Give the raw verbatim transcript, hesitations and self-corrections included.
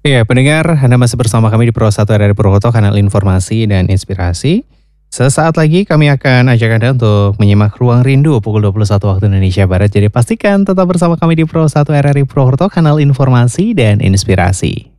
Iya, pendengar, Anda masih bersama kami di Pro satu R R I Purwokerto, kanal informasi dan inspirasi. Sesaat lagi kami akan ajak Anda untuk menyimak Ruang Rindu pukul dua puluh satu waktu Indonesia Barat. Jadi pastikan tetap bersama kami di Pro satu R R I Purwokerto, kanal informasi dan inspirasi.